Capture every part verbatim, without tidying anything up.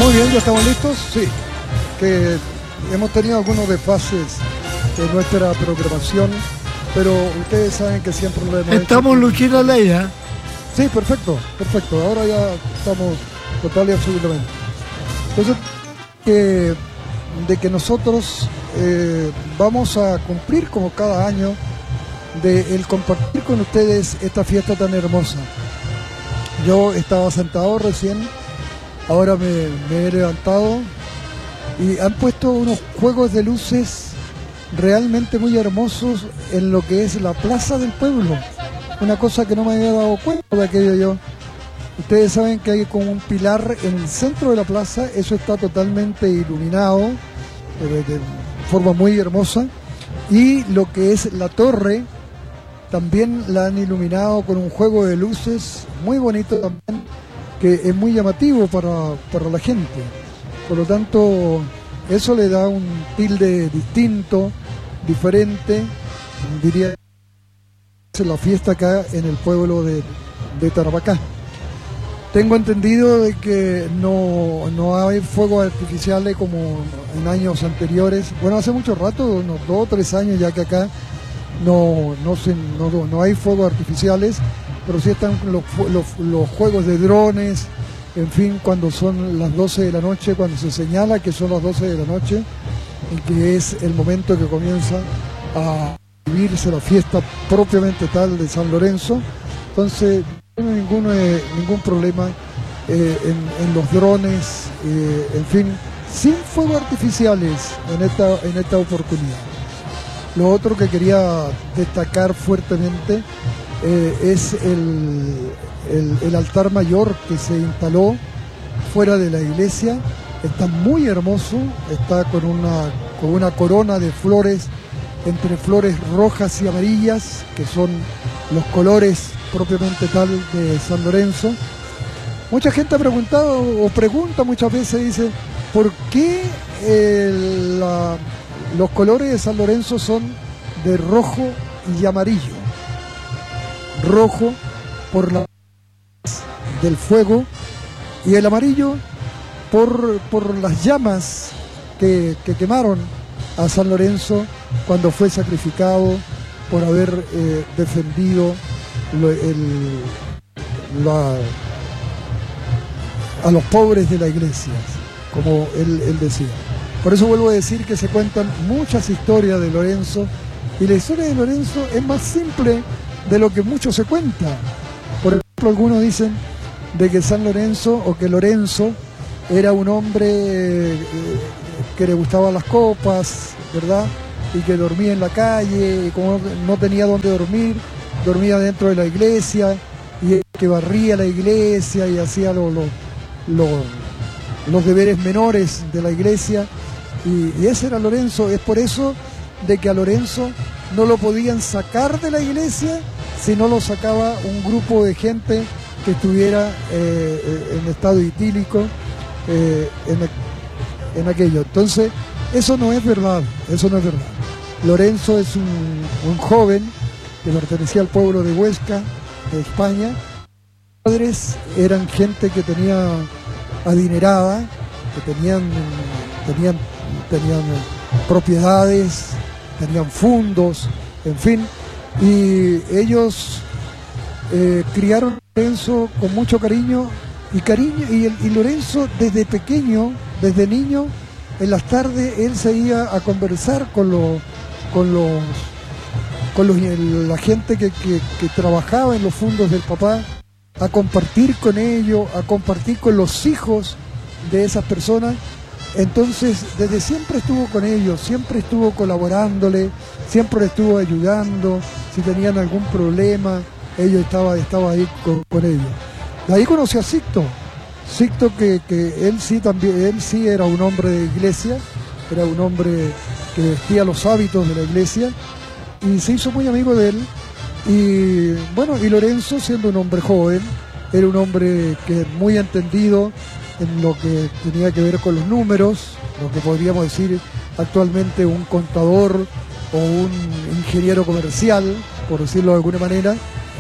Muy bien, ya estamos listos. Sí, que hemos tenido algunos desfases de nuestra programación, pero ustedes saben que siempre lo hemos Estamos hecho. Luchito al aire, ¿eh? Sí, perfecto, perfecto. Ahora ya estamos total y absolutamente. Entonces, eh, de que nosotros eh, vamos a cumplir como cada año de el compartir con ustedes esta fiesta tan hermosa. Yo estaba sentado recién, ahora me, me he levantado y han puesto unos juegos de luces realmente muy hermosos en lo que es la plaza del pueblo. Una cosa que no me había dado cuenta de aquello yo. Ustedes saben que hay como un pilar en el centro de la plaza, eso está totalmente iluminado de, de forma muy hermosa, y lo que es la torre también la han iluminado con un juego de luces muy bonito también, que es muy llamativo para, para la gente. Por lo tanto, eso le da un tilde distinto, diferente, diría, la fiesta acá en el pueblo de, de Tarapacá. Tengo entendido de que no, no hay fuegos artificiales como en años anteriores. Bueno, hace mucho rato, unos dos o tres años ya que acá no, no, se, no, no hay fuegos artificiales, pero sí están los, los, los juegos de drones, en fin, cuando son las doce de la noche, cuando se señala que son las doce de la noche y que es el momento que comienza a vivirse la fiesta propiamente tal de San Lorenzo. Entonces no hay ningún, eh, ningún problema eh, en, en los drones, eh, en fin, sin fuegos artificiales en esta, en esta oportunidad. Lo otro que quería destacar fuertemente eh, es el, el, el altar mayor que se instaló fuera de la iglesia. Está muy hermoso, está con una, con una corona de flores, entre flores rojas y amarillas, que son los colores propiamente tal de San Lorenzo. Mucha gente ha preguntado o pregunta muchas veces, dice, ¿por qué eh, la, los colores de San Lorenzo son de rojo y amarillo? Rojo por la del fuego y el amarillo por, por las llamas que, que quemaron a San Lorenzo cuando fue sacrificado por haber eh, defendido lo, el, la, a los pobres de la iglesia, como él, él decía. Por eso vuelvo a decir que se cuentan muchas historias de Lorenzo, y la historia de Lorenzo es más simple de lo que mucho se cuenta. Por ejemplo, algunos dicen de que San Lorenzo o que Lorenzo era un hombre eh, que le gustaban las copas, ¿verdad? Y que dormía en la calle, y como no tenía dónde dormir, dormía dentro de la iglesia, y que barría la iglesia y hacía lo, lo, lo, los deberes menores de la iglesia, y, y ese era Lorenzo. Es por eso de que a Lorenzo no lo podían sacar de la iglesia si no lo sacaba un grupo de gente que estuviera eh, en estado etílico eh, en, en aquello. Entonces, eso no es verdad, eso no es verdad. Lorenzo es un, un joven que pertenecía al pueblo de Huesca, de España. Sus padres eran gente que tenía adinerada, que tenían, tenían, tenían propiedades, tenían fondos, en fin, y ellos eh, criaron a Lorenzo con mucho cariño y cariño, y, el, y Lorenzo desde pequeño, desde niño, en las tardes él se iba a conversar con los con los con los, la gente que, que, que trabajaba en los fondos del papá, a compartir con ellos, a compartir con los hijos de esas personas. Entonces desde siempre estuvo con ellos, siempre estuvo colaborándole, siempre estuvo ayudando. Si tenían algún problema, ellos estaba, estaba ahí con, con ellos. De ahí conocí a Sixto, Sixto que, que él sí también, él sí era un hombre de iglesia, era un hombre que vestía los hábitos de la iglesia, y se hizo muy amigo de él. Y bueno, y Lorenzo, siendo un hombre joven, era un hombre que muy entendido en lo que tenía que ver con los números, lo que podríamos decir actualmente un contador o un ingeniero comercial, por decirlo de alguna manera.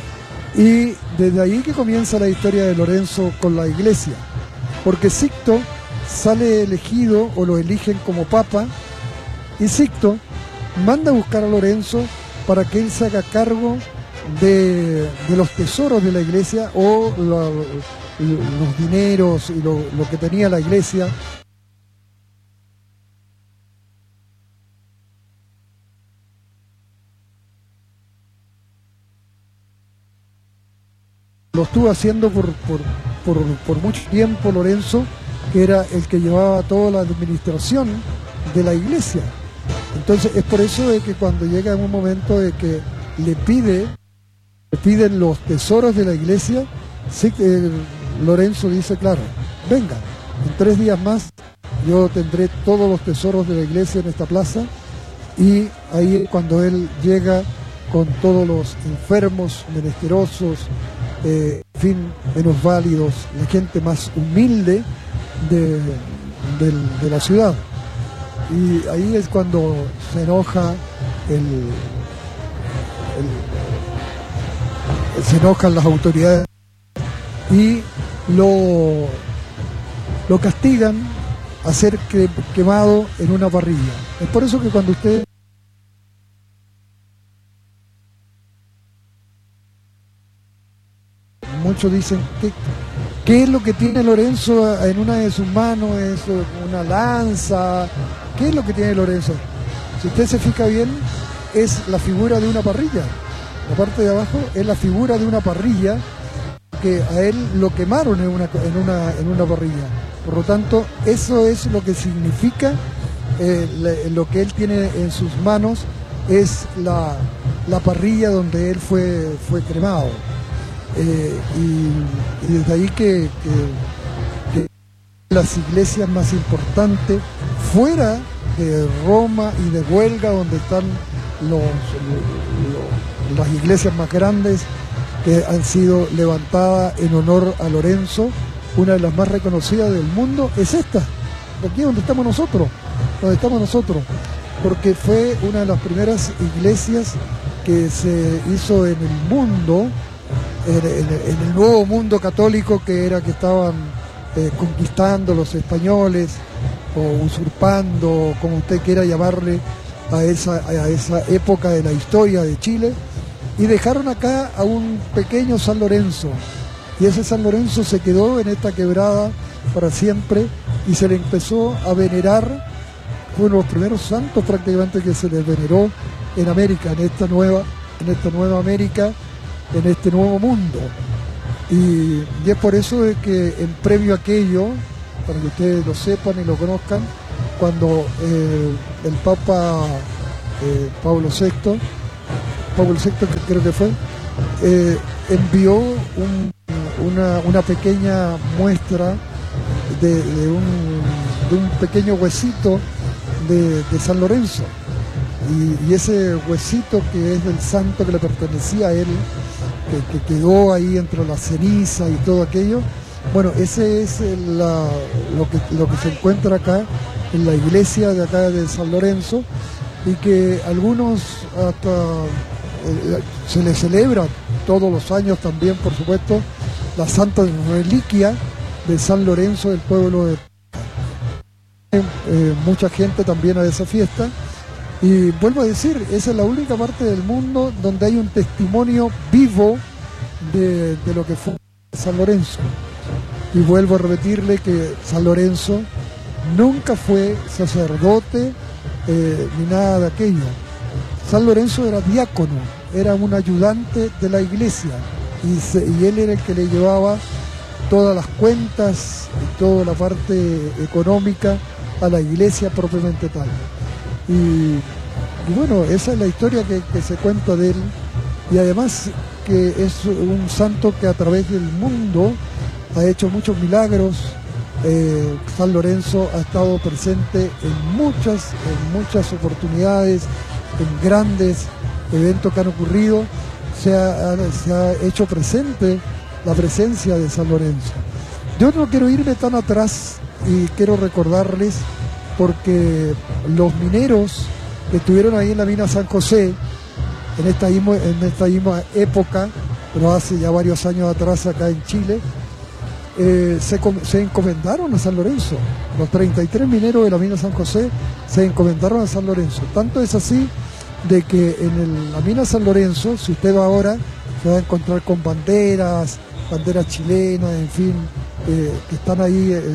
Y desde ahí que comienza la historia de Lorenzo con la iglesia, porque Sixto sale elegido o lo eligen como papa, y Sixto manda a buscar a Lorenzo para que él se haga cargo de, de los tesoros de la iglesia o la, los dineros y lo, lo que tenía la iglesia. Lo estuvo haciendo por, por, por, por mucho tiempo Lorenzo, que era el que llevaba toda la administración de la iglesia. Entonces es por eso de que cuando llega en un momento de que le pide, le piden los tesoros de la iglesia, sí, eh, Lorenzo dice, claro, venga, en tres días más yo tendré todos los tesoros de la iglesia en esta plaza, y ahí es cuando él llega con todos los enfermos, menesterosos, eh, en fin, menos válidos, la gente más humilde de, de, de la ciudad. Y ahí es cuando se enoja el, el, se enojan las autoridades y lo, lo castigan a ser que, quemado en una parrilla. Es por eso que cuando usted muchos dicen que ¿qué es lo que tiene Lorenzo en una de sus manos? Es una lanza. ¿Qué es lo que tiene Lorenzo? Si usted se fija bien, es la figura de una parrilla. La parte de abajo es la figura de una parrilla, que a él lo quemaron en una, en una, en una parrilla. Por lo tanto, eso es lo que significa eh, le, lo que él tiene en sus manos, es la, la parrilla donde él fue, fue cremado. Eh, y, y desde ahí que, que, que las iglesias más importantes fuera de Roma y de Huelga, donde están los, los, las iglesias más grandes que han sido levantadas en honor a Lorenzo, una de las más reconocidas del mundo es esta, aquí donde estamos nosotros, donde estamos nosotros, porque fue una de las primeras iglesias que se hizo en el mundo, en, en, en el nuevo mundo católico, que era que estaban eh, conquistando los españoles o usurpando, como usted quiera llamarle, a esa, a esa época de la historia de Chile, y dejaron acá a un pequeño San Lorenzo, y ese San Lorenzo se quedó en esta quebrada para siempre y se le empezó a venerar. Fue uno de los primeros santos prácticamente que se le veneró en América, en esta nueva, en esta nueva América, en este nuevo mundo. Y, y es por eso de que en previo a aquello, para que ustedes lo sepan y lo conozcan, cuando eh, el Papa eh, Pablo sexto, Pablo sexto que creo que fue, eh, envió un, una, una pequeña muestra de, de, un, de un pequeño huesito de, de San Lorenzo. Y, y ese huesito, que es del santo que le pertenecía a él, que, que quedó ahí entre la ceniza y todo aquello, bueno, ese es la, lo, que, lo que se encuentra acá en la iglesia de acá de San Lorenzo, y que algunos hasta eh, se le celebra todos los años también, por supuesto, la santa reliquia de San Lorenzo del pueblo de eh, mucha gente también a esa fiesta. Y vuelvo a decir, esa es la única parte del mundo donde hay un testimonio vivo de, de lo que fue San Lorenzo. Y vuelvo a repetirle que San Lorenzo nunca fue sacerdote eh, ni nada de aquello. San Lorenzo era diácono, era un ayudante de la iglesia, y, se, y él era el que le llevaba todas las cuentas y toda la parte económica a la iglesia propiamente tal. Y, y bueno, esa es la historia que, que se cuenta de él, y además que es un santo que a través del mundo ha hecho muchos milagros. eh, San Lorenzo ha estado presente en muchas, en muchas oportunidades, en grandes eventos que han ocurrido, se ha, se ha hecho presente la presencia de San Lorenzo. Yo no quiero irme tan atrás y quiero recordarles, porque los mineros que estuvieron ahí en la mina San José, en esta, misma, en esta misma época, pero hace ya varios años atrás acá en Chile, eh, se, se encomendaron a San Lorenzo. Los treinta y tres mineros de la mina San José se encomendaron a San Lorenzo. Tanto es así de que en el, la mina San Lorenzo, si usted va ahora, se va a encontrar con banderas, banderas chilenas, en fin, eh, que están ahí eh,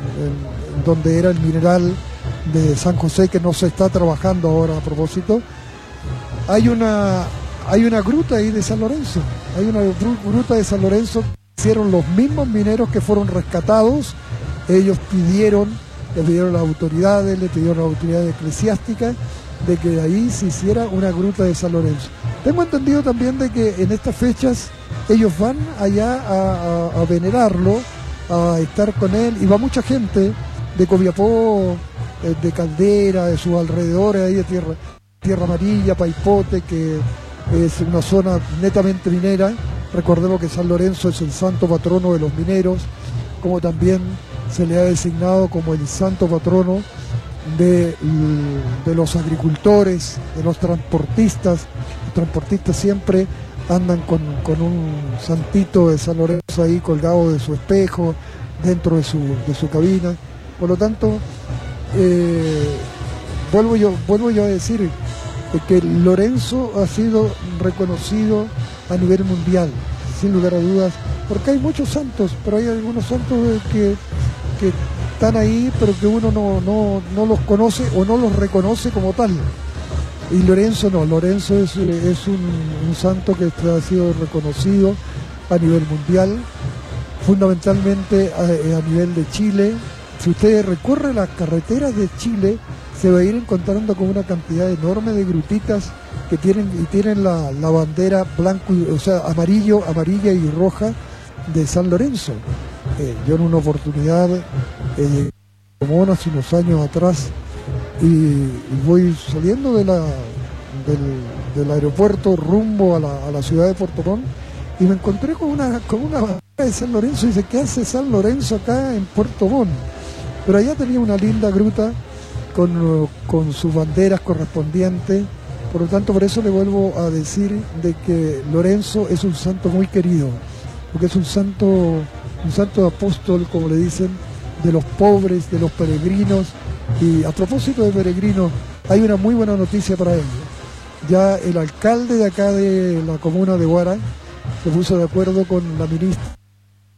en, donde era el mineral de San José, que no se está trabajando ahora a propósito. Hay una, hay una gruta ahí de San Lorenzo, hay una gruta de San Lorenzo que hicieron los mismos mineros que fueron rescatados. Ellos pidieron, le pidieron a las autoridades, le pidieron a las autoridades eclesiásticas de que ahí se hiciera una gruta de San Lorenzo. Tengo entendido también de que en estas fechas ellos van allá a, a, a venerarlo, a estar con él, y va mucha gente de Copiapó, de Caldera, de sus alrededores, ahí de Tierra, Tierra Amarilla, Paipote, que es una zona netamente minera. Recordemos que San Lorenzo es el santo patrono de los mineros, como también se le ha designado como el santo patrono de, de los agricultores, de los transportistas. Los transportistas siempre andan con, con un santito de San Lorenzo ahí colgado de su espejo, dentro de su, de su cabina. Por lo tanto, eh, vuelvo, yo, vuelvo yo a decir que Lorenzo ha sido reconocido a nivel mundial, sin lugar a dudas, porque hay muchos santos, pero hay algunos santos que, que están ahí, pero que uno no, no, no los conoce o no los reconoce como tal. Y Lorenzo no, Lorenzo es, es un, un santo que ha sido reconocido a nivel mundial, fundamentalmente a, a nivel de Chile. Si usted recorre las carreteras de Chile, se va a ir encontrando con una cantidad enorme de grutitas que tienen y tienen la, la bandera blanco, y, o sea, amarillo, amarilla y roja de San Lorenzo. Eh, yo en una oportunidad, eh, como hace unos años atrás, y, y voy saliendo de la, del, del aeropuerto rumbo a la, a la ciudad de Puerto Montt, y me encontré con una, con una bandera de San Lorenzo, y dice, ¿qué hace San Lorenzo acá en Puerto Montt? Pero allá tenía una linda gruta con, con sus banderas correspondientes. Por lo tanto, por eso le vuelvo a decir de que Lorenzo es un santo muy querido, porque es un santo, un santo apóstol, como le dicen, de los pobres, de los peregrinos. Y a propósito de peregrinos, hay una muy buena noticia para ellos. Ya el alcalde de acá de la comuna de Huara se puso de acuerdo con la ministra